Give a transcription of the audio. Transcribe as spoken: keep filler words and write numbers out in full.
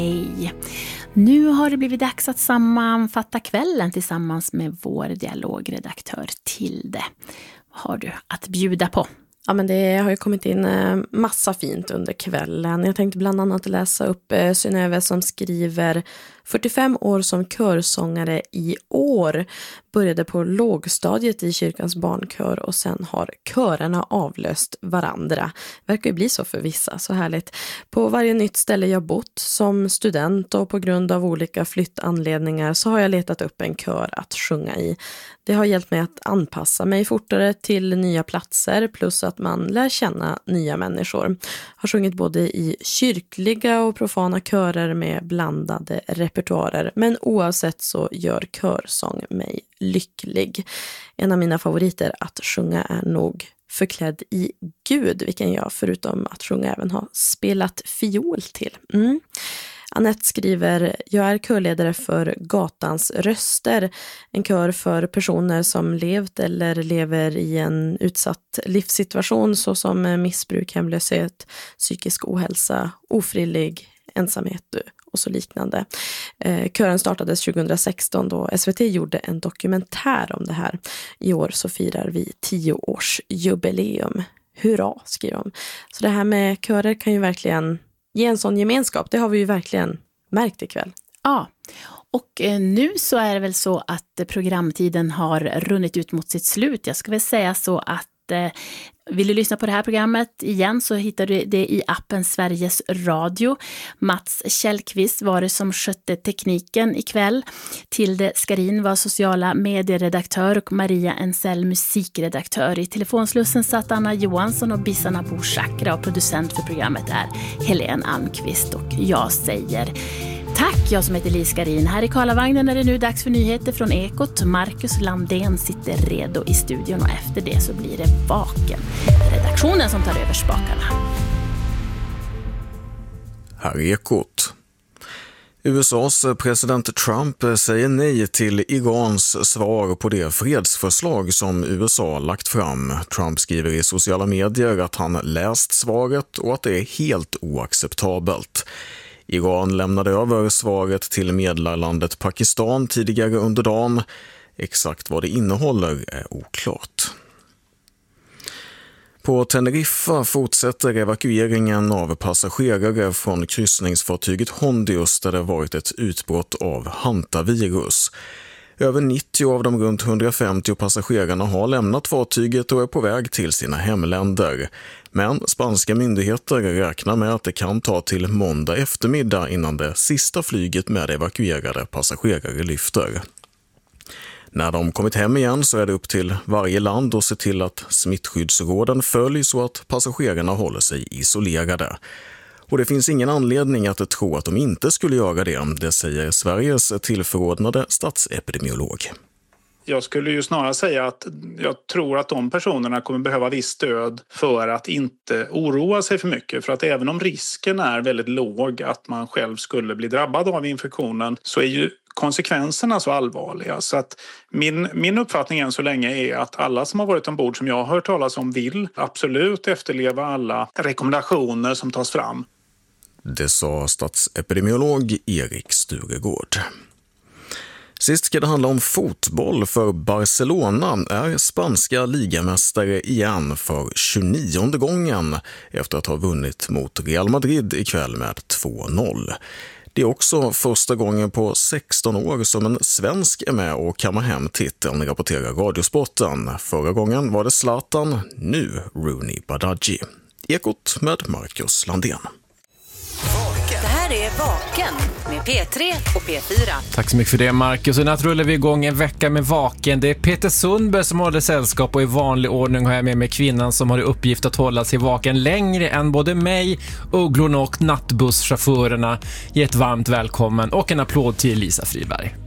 Hej. Nu har det blivit dags att sammanfatta kvällen tillsammans med vår dialogredaktör Tilde. Vad har du att bjuda på? Ja, men det har ju kommit in massa fint under kvällen. Jag tänkte bland annat läsa upp Synnöve som skriver fyrtiofem år som körsångare i år. Började på lågstadiet i kyrkans barnkör och sen har körerna avlöst varandra. Verkar ju bli så för vissa, så härligt. På varje nytt ställe jag bott som student och på grund av olika flyttanledningar så har jag letat upp en kör att sjunga i. Det har hjälpt mig att anpassa mig fortare till nya platser plus att man lär känna nya människor. Har sjungit både i kyrkliga och profana körer med blandade repertoarer, men oavsett så gör körsång mig lycklig. En av mina favoriter att sjunga är nog Förklädd i Gud, vilken jag förutom att sjunga även har spelat fiol till. Mm. Annette skriver, jag är körledare för Gatans röster, en kör för personer som levt eller lever i en utsatt livssituation såsom missbruk, hemlöshet, psykisk ohälsa, ofrivillig ensamhet och så liknande. Eh, kören startades tjugohundrasexton då S V T gjorde en dokumentär om det här. I år så firar vi tio års jubileum. Hurra, skriver de. Så det här med körer kan ju verkligen ge en sån gemenskap. Det har vi ju verkligen märkt ikväll. Ja, och nu så är det väl så att programtiden har runnit ut mot sitt slut. Jag ska väl säga så att vill du lyssna på det här programmet igen så hittar du det i appen Sveriges Radio. Mats Källqvist var det som skötte tekniken ikväll. Tilde Skarin var sociala medieredaktör och Maria Ensell musikredaktör. I telefonslussen satt Anna Johansson och Bissarna Bo Chakra och producent för programmet är Helene Almqvist och jag säger tack, jag som heter Li Skarin. Här i Karlavagnen är det nu dags för nyheter från Ekot. Marcus Landén sitter redo i studion och efter det så blir det Vaken. Redaktionen som tar över spakarna. Här är Ekot. U S A:s president Trump säger nej till Irans svar på det fredsförslag som U S A lagt fram. Trump skriver i sociala medier att han läst svaret och att det är helt oacceptabelt. Iran lämnade över svaret till medlarlandet Pakistan tidigare under dagen. Exakt vad det innehåller är oklart. På Teneriffa fortsätter evakueringen av passagerare från kryssningsfartyget Hondius där det varit ett utbrott av hantavirus. Över nittio av de runt hundrafemtio passagerarna har lämnat fartyget och är på väg till sina hemländer. Men spanska myndigheter räknar med att det kan ta till måndag eftermiddag innan det sista flyget med evakuerade passagerare lyfter. När de kommit hem igen så är det upp till varje land att se till att smittskyddsråden följs så att passagerarna håller sig isolerade. Och det finns ingen anledning att tro att de inte skulle göra det, det säger Sveriges tillförordnade statsepidemiolog. Jag skulle ju snarare säga att jag tror att de personerna kommer behöva viss stöd för att inte oroa sig för mycket. För att även om risken är väldigt låg att man själv skulle bli drabbad av infektionen så är ju konsekvenserna så allvarliga. Så att min, min uppfattning än så länge är att alla som har varit ombord som jag har hört talas om vill absolut efterleva alla rekommendationer som tas fram. Det sa statsepidemiolog Erik Sturegård. Sist ska det handla om fotboll för Barcelona är spanska ligamästare igen för tjugonionde gången efter att ha vunnit mot Real Madrid ikväll med två noll. Det är också första gången på sexton år som en svensk är med och kammar hem titeln, rapporterar Radiosporten. Förra gången var det Zlatan, nu Rooney Badaji. Ekot med Marcus Landén. Det här är Vaken med P tre och P fyra. Tack så mycket för det, Marcus. Och nu rullar vi igång en vecka med Vaken. Det är Peter Sundberg som håller sällskap och i vanlig ordning har jag med mig kvinnan som har i uppgift att hålla sig vaken längre än både mig, ugglorna och nattbusschaufförerna. Ge ett varmt välkommen och en applåd till Lisa Friberg.